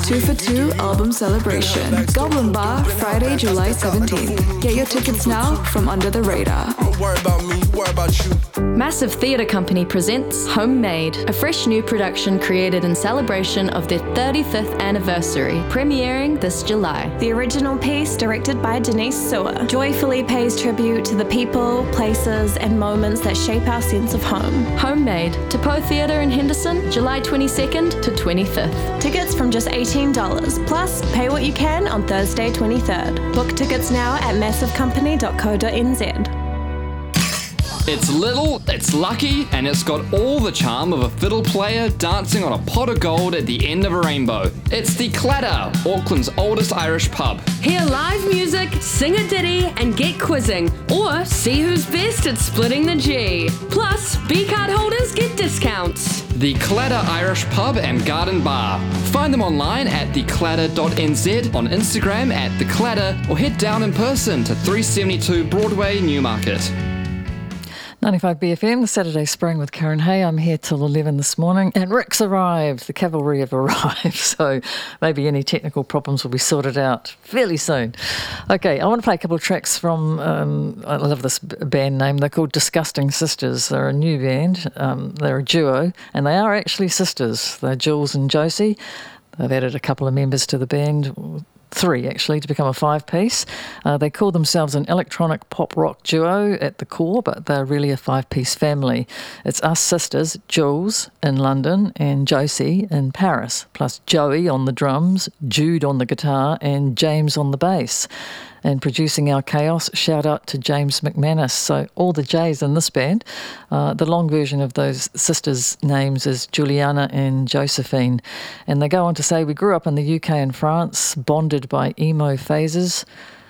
2 for 2 album celebration. Goblin Bar, Friday, July 17th. Get your tickets now from Under the Radar. Don't worry about me, worry about you. Massive Theatre Company presents Homemade, a fresh new production created in celebration of their 35th anniversary, premiering this July. The original piece, directed by Denise Sewer, joyfully pays tribute to the people, places, and moments that shape our sense of home. Homemade, to Poe Theatre in Henderson, July 22nd to 25th. Tickets from just $18, plus pay what you can on Thursday 23rd. Book tickets now at massivecompany.co.nz. It's little, it's lucky, and it's got all the charm of a fiddle player dancing on a pot of gold at the end of a rainbow. It's the Clatter, Auckland's oldest Irish pub. Hear live music, sing a ditty, and get quizzing, or see who's best at splitting the G. Plus, B-card holders get discounts. The Clatter Irish Pub and Garden Bar. Find them online at theclatter.nz, on Instagram at theclatter, or head down in person to 372 Broadway, Newmarket. 95 BFM, the Saturday Spring with Karen Hay. I'm here till 11 this morning, and Rick's arrived. The cavalry have arrived, so maybe any technical problems will be sorted out fairly soon. Okay, I want to play a couple of tracks from, I love this band name, they're called Disgusting Sisters. They're a new band, they're a duo, and they are actually sisters. They're Jules and Josie. They've added a couple of members to the band, 3 actually, to become a 5-piece. They call themselves an electronic pop rock duo at the core, but they're really a 5-piece family. It's us sisters, Jules in London and Josie in Paris, plus Joey on the drums, Jude on the guitar and James on the bass. And producing our chaos, shout out to James McManus. So all the J's in this band. The long version of those sisters' names is Juliana and Josephine. And they go on to say, we grew up in the UK and France, bonded by emo phases,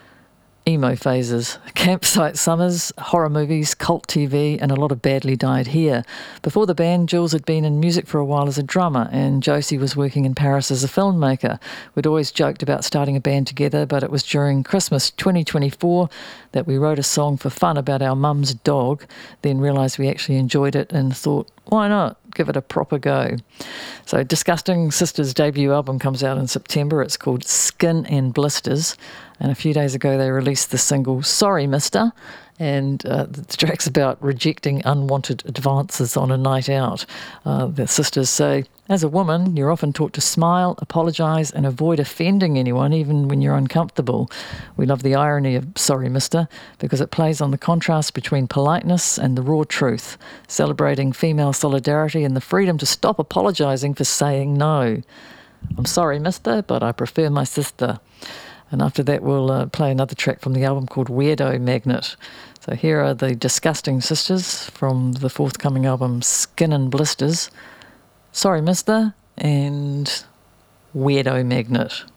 campsite summers, horror movies, cult TV, and a lot of badly dyed hair. Before the band, Jules had been in music for a while as a drummer, and Josie was working in Paris as a filmmaker. We'd always joked about starting a band together, but it was during Christmas 2024 that we wrote a song for fun about our mum's dog, then realised we actually enjoyed it and thought, why not? Give it a proper go. So Disgusting Sisters' debut album comes out in September. It's called Skin and Blisters. And a few days ago they released the single Sorry Mister. And the track's about rejecting unwanted advances on a night out. The sisters say, as a woman, you're often taught to smile, apologise and avoid offending anyone, even when you're uncomfortable. We love the irony of Sorry Mister because it plays on the contrast between politeness and the raw truth, celebrating female solidarity and the freedom to stop apologising for saying no. I'm sorry, mister, but I prefer my sister. And after that, we'll play another track from the album called Weirdo Magnet. So here are the Disgusting Sisters from the forthcoming album Skin and Blisters. Sorry, mister, and Weirdo Magnet.